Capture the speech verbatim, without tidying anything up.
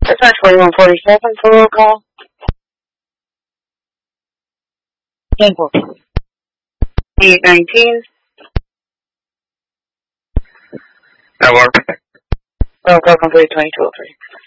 That's not twenty-one forty-seven for roll call. Cancel. eight nineteen. That work. Roll call complete twenty-two oh three.